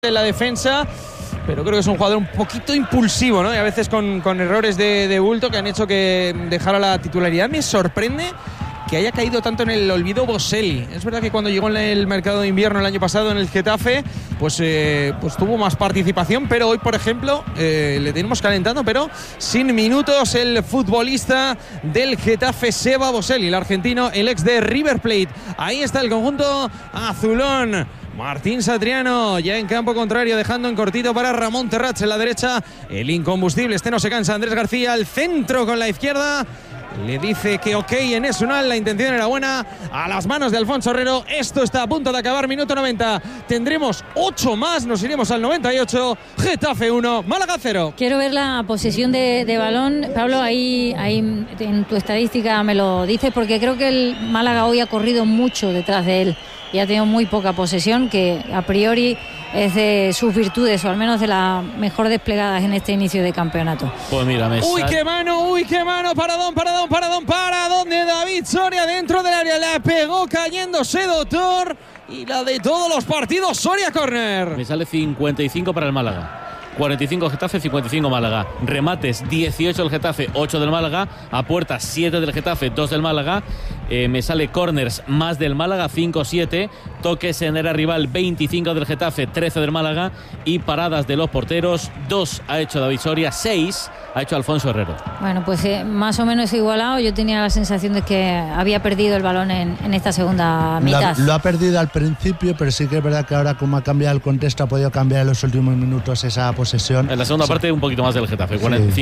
en la defensa, pero creo que es un jugador un poquito impulsivo, ¿no? Y a veces con errores de bulto que han hecho que dejara la titularidad. Me sorprende que haya caído tanto en el olvido Boselli. Es verdad que cuando llegó en el mercado de invierno el año pasado en el Getafe, pues tuvo más participación, pero hoy, por ejemplo, le tenemos calentando, pero sin minutos, el futbolista del Getafe, Seba Boselli, el argentino, el ex de River Plate. Ahí está el conjunto azulón. Martín Satriano ya en campo contrario, dejando en cortito para Ramón Terrats en la derecha. El incombustible, no se cansa. Andrés García al centro con la izquierda. Le dice que ok en Enes Ünal, la intención era buena. A las manos de Alfonso Herrero. Esto está a punto de acabar, minuto 90. Tendremos 8 más, nos iremos al 98. Getafe 1, Málaga 0. Quiero ver la posesión de balón. Pablo, ahí en tu estadística me lo dices, porque creo que el Málaga hoy ha corrido mucho detrás de él y ha tenido muy poca posesión, que a priori es de sus virtudes, o al menos de las mejor desplegadas en este inicio de campeonato. Pues mira, uy, qué mano, paradón de David Soria dentro del área, la pegó cayéndose, doctor, y la de todos los partidos, Soria córner. Me sale 55 para el Málaga. 45 Getafe, 55 Málaga. Remates 18 del Getafe, 8 del Málaga. A puertas 7 del Getafe, 2 del Málaga. Me sale corners más del Málaga, 5-7. Toques en área rival, 25 del Getafe, 13 del Málaga. Y paradas de los porteros, 2 ha hecho David Soria, 6 ha hecho Alfonso Herrero. Bueno, pues más o menos igualado. Yo tenía la sensación de que había perdido el balón en esta segunda mitad. Lo ha perdido al principio, pero sí que es verdad que ahora, como ha cambiado el contexto, ha podido cambiar en los últimos minutos esa posesión. En la segunda parte un poquito más del Getafe,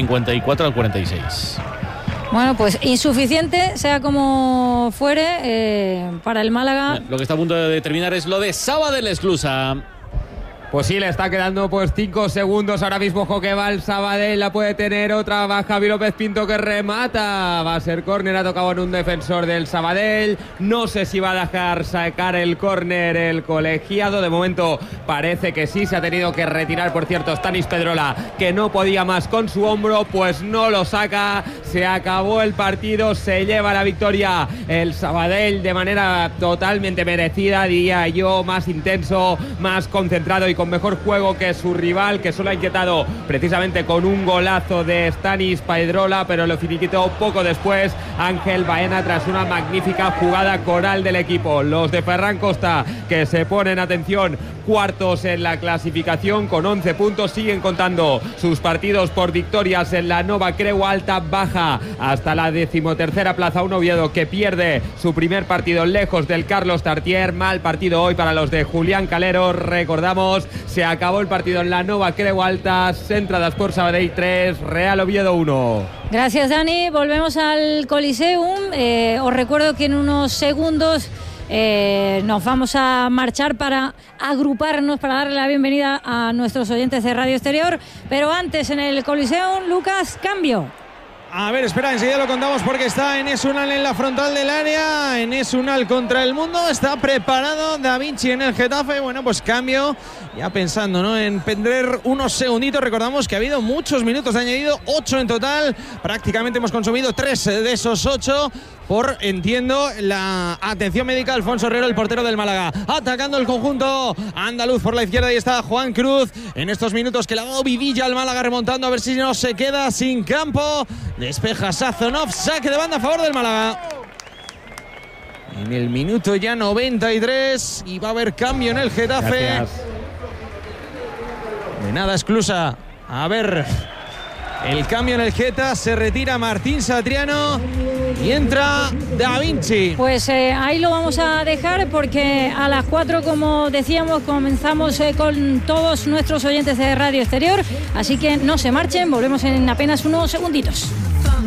54 al 46. Bueno, pues insuficiente, sea como fuere, para el Málaga. Lo que está a punto de terminar es lo de Sabadell Esclusa. Pues sí, le está quedando 5 segundos ahora mismo. Joquebal, Sabadell la puede tener otra. Va Javi López Pinto que remata. Va a ser córner, ha tocado en un defensor del Sabadell. No sé si va a dejar sacar el córner el colegiado. De momento parece que sí, se ha tenido que retirar. Por cierto, Stanis Pedrola, que no podía más con su hombro, pues no lo saca. Se acabó el partido, se lleva la victoria el Sabadell de manera totalmente merecida, diría yo, más intenso, más concentrado y con mejor juego que su rival, que solo ha inquietado precisamente con un golazo de Stanis Pedrola, pero lo finiquitó poco después Ángel Baena tras una magnífica jugada coral del equipo. Los de Ferran Costa, que se ponen, atención, cuartos en la clasificación con 11 puntos, siguen contando sus partidos por victorias en la Nova Creu Alta, baja hasta la 13ª plaza un Oviedo que pierde su primer partido lejos del Carlos Tartier. Mal partido hoy para los de Julián Calero. Recordamos, se acabó el partido en la Nova Creu Alta, entradas por Sabadell 3, Real Oviedo 1. Gracias, Dani. Volvemos al Coliseum. Os recuerdo que en unos segundos nos vamos a marchar para agruparnos, para darle la bienvenida a nuestros oyentes de Radio Exterior, pero antes en el Coliseum, Lucas, cambio. A ver, espera, enseguida lo contamos porque está Enes Ünal en la frontal del área. Enes Ünal contra el mundo. Está preparado Da Vinci en el Getafe. Bueno, pues cambio. Ya pensando, ¿no?, en perder unos segunditos. Recordamos que ha habido muchos minutos de añadido, 8 en total. Prácticamente hemos consumido 3 de esos 8. Por, entiendo, la atención médica. Alfonso Herrero, el portero del Málaga, atacando el conjunto andaluz por la izquierda. Y está Juan Cruz en estos minutos que le ha dado vidilla al Málaga, remontando a ver si no se queda sin campo. Despeja Sazonov, saque de banda a favor del Málaga. En el minuto ya 93 y va a haber cambio en el Getafe. Gracias. De nada, Esclusa. A ver, el cambio en el Geta, se retira Martín Satriano y entra Da Vinci. Pues ahí lo vamos a dejar porque a las 4, como decíamos, comenzamos con todos nuestros oyentes de Radio Exterior. Así que no se marchen, volvemos en apenas unos segunditos.